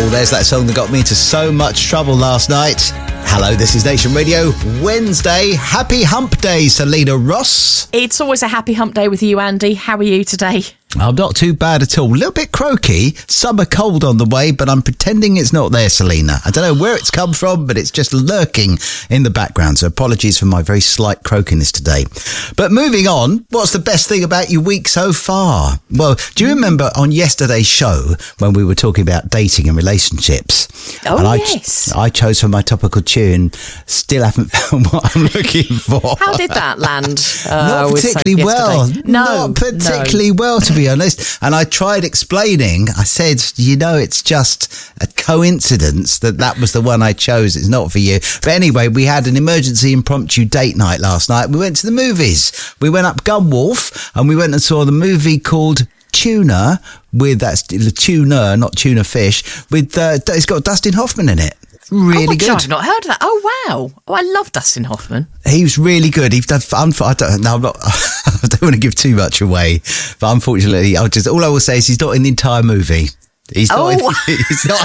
there's that song that got me into so much trouble last night. Hello, this is Nation Radio, Wednesday. Happy Hump Day, Selena Ross. It's always a happy hump day with you, Andy. How are you today? I'm not too bad at all. A little bit croaky. Summer cold on the way, but I'm pretending it's not there, Selena. I don't know where it's come from, but it's just lurking in the background. So apologies for my very slight croakiness today. But moving on, what's the best thing about your week so far? Well, do you remember on yesterday's show when we were talking about dating and relationships? Oh, and yes. I chose for my topical tune, still haven't found what I'm looking for. How did that land? Not particularly well. Not particularly well, to be honest. And I tried explaining. I said, it's just a coincidence that was the one I chose. It's not for you. But anyway, we had an emergency impromptu date night last night. We went to the movies. We went up Gunwolf and we went and saw the movie called Tuna, that's the tuna, not tuna fish, with it's got Dustin Hoffman in it. Really good. I've not heard of that. Oh, wow. Oh, I love Dustin Hoffman. He was really good. He's done. I don't want to give too much away, but unfortunately, all I will say is he's not in the entire movie. He's not. He's not.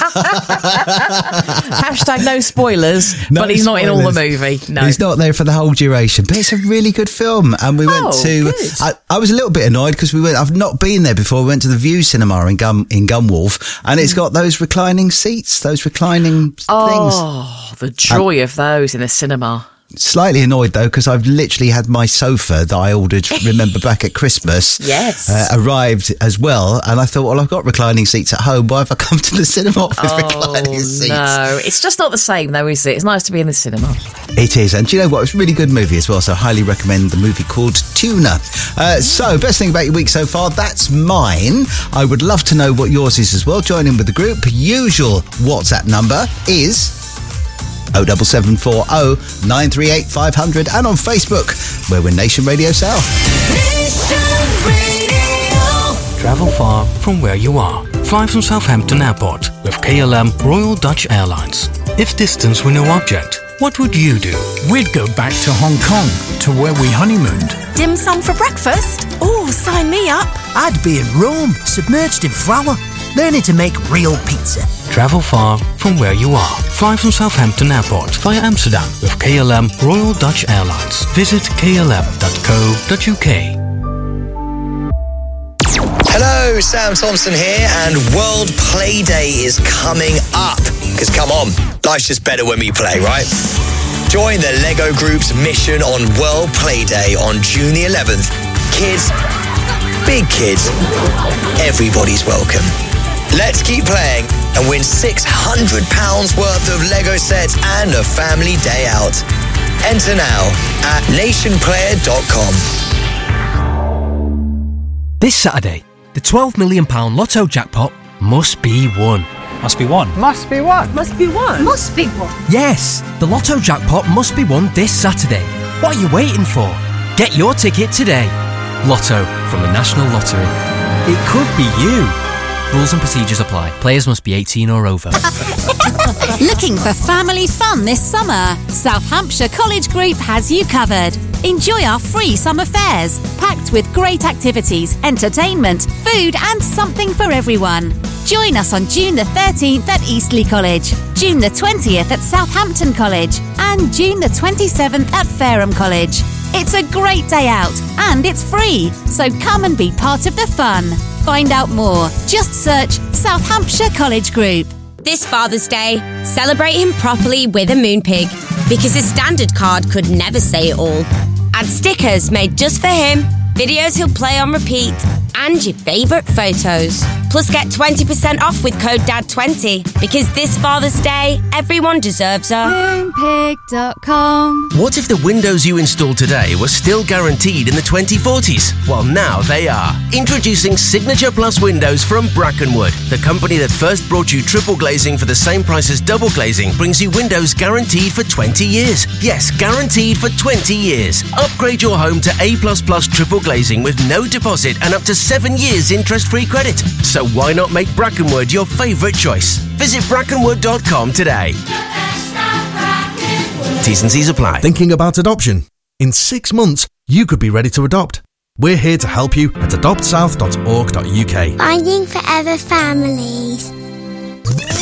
Hashtag no spoilers. But he's not in all the movie. No, he's not there for the whole duration. But it's a really good film, and we went to. I was a little bit annoyed because I've not been there before. We went to the View Cinema in Gunwolf, and it's got those reclining seats, those reclining things. Oh, the joy of those in the cinema. Slightly annoyed though because I've literally had my sofa that I ordered, remember, back at Christmas, arrived as well, and I thought, well, I've got reclining seats at home, why have I come to the cinema with reclining seats? No, it's just not the same though, is it? It's nice to be in the cinema. It is, and do you know what? It's a really good movie as well, so I highly recommend the movie called Tuna. So, best thing about your week so far, that's mine. I would love to know what yours is as well. Join in with the group. Usual WhatsApp number is 07740 938 500, and on Facebook, where we're Nation Radio South. Nation Radio. Travel far from where you are. Fly from Southampton Airport with KLM Royal Dutch Airlines. If distance were no object, what would you do? We'd go back to Hong Kong, to where we honeymooned. Dim sum for breakfast? Oh, sign me up. I'd be in Rome, submerged in flour, learning to make real pizza. Travel far from where you are. Fly from Southampton Airport via Amsterdam with KLM Royal Dutch Airlines. Visit klm.co.uk. Hello, Sam Thompson here, and World Play Day is coming up. Because come on, life's just better when we play, right? Join the Lego Group's mission on World Play Day on June the 11th. Kids, big kids, everybody's welcome. Let's keep playing and win £600 worth of Lego sets and a family day out. Enter now at nationplayer.com. This Saturday, the £12 million Lotto jackpot must be won. Must be won. Must be won. Must be won. Must be won. Yes, the Lotto jackpot must be won this Saturday. What are you waiting for? Get your ticket today. Lotto from the National Lottery. It could be you. Rules and procedures apply. Players must be 18 or over. Looking for family fun this summer? South Hampshire College Group has you covered. Enjoy our free summer fairs, packed with great activities, entertainment, food and something for everyone. Join us on June the 13th at Eastleigh College, June the 20th at Southampton College and June the 27th at Fareham College. It's a great day out and it's free, so come and be part of the fun. Find out more. Just search South Hampshire College Group. This Father's Day, celebrate him properly with a Moonpig, because his standard card could never say it all. Add stickers made just for him, videos he'll play on repeat, and your favourite photos. Plus get 20% off with code DAD20, because this Father's Day, everyone deserves a Moonpig.com. What if the windows you install today were still guaranteed in the 2040s? Well, now they are. Introducing Signature Plus windows from Brackenwood. The company that first brought you triple glazing for the same price as double glazing brings you windows guaranteed for 20 years. Yes, guaranteed for 20 years. Upgrade your home to A++ triple glazing with no deposit and up to 7 years interest-free credit. So why not make Brackenwood your favourite choice? Visit brackenwood.com today. T's and C's apply. Thinking about adoption? In 6 months, you could be ready to adopt. We're here to help you at adoptsouth.org.uk. Finding Forever Families.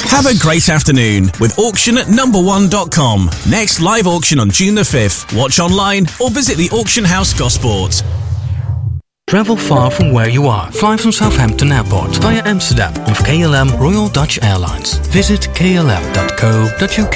Have a great afternoon with auction at number1.com. Next live auction on June the 5th. Watch online or visit the auction house Gosport. Travel far from where you are. Fly from Southampton Airport via Amsterdam with KLM Royal Dutch Airlines. Visit klm.co.uk.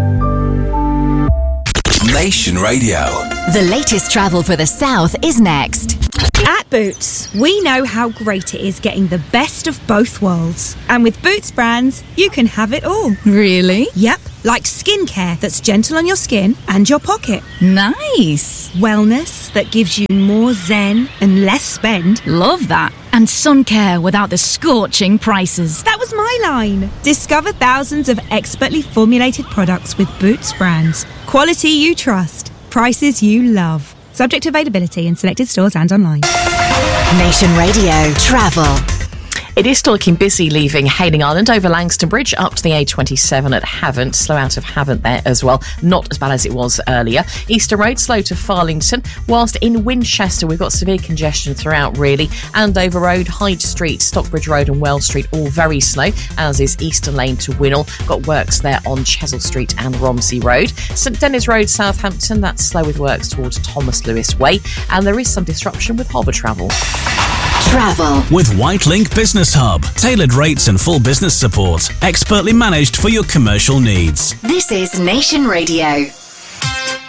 Nation Radio. The latest travel for the South is next. At Boots, we know how great it is getting the best of both worlds. And with Boots brands, you can have it all. Really? Yep, like skincare that's gentle on your skin and your pocket. Nice. Wellness that gives you more zen and less spend. Love that. And sun care without the scorching prices. That was my line. Discover thousands of expertly formulated products with Boots brands. Quality you trust. Prices you love. Subject to availability in selected stores and online. Nation Radio Travel. It is still looking busy leaving Hayling Island over Langston Bridge up to the A27 at Havant. Slow out of Havant there as well. Not as bad as it was earlier. Eastern Road slow to Farlington. Whilst in Winchester we've got severe congestion throughout really. Andover Road, Hyde Street, Stockbridge Road and Wells Street all very slow, as is Eastern Lane to Winnell. Got works there on Chesil Street and Romsey Road. St Dennis Road, Southampton, that's slow with works towards Thomas Lewis Way. And there is some disruption with Harbour Travel. Travel with Whitelink Business Hub. Tailored rates and full business support. Expertly managed for your commercial needs. This is Nation Radio.